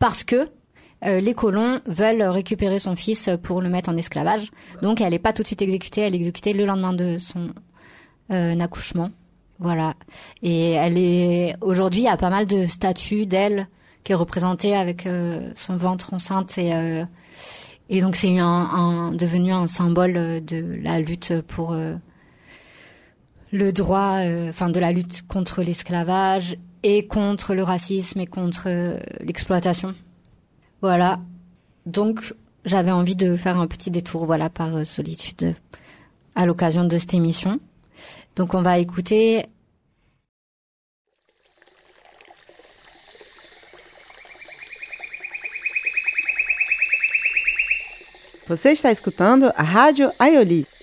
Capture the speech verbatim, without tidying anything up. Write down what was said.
parce que euh, les colons veulent récupérer son fils pour le mettre en esclavage. Donc elle n'est pas tout de suite exécutée, elle est exécutée le lendemain de son euh, accouchement. Voilà. Et elle est aujourd'hui, il y a pas mal de statues d'elle qui est représentée avec euh, son ventre enceinte et euh, et donc c'est un, un devenu un symbole de la lutte pour euh, le droit, enfin euh, de la lutte contre l'esclavage et contre le racisme et contre euh, l'exploitation. Voilà. Donc j'avais envie de faire un petit détour, voilà, par euh, Solitude à l'occasion de cette émission. Donc on va écouter. Você está escutando a Rádio Aioli.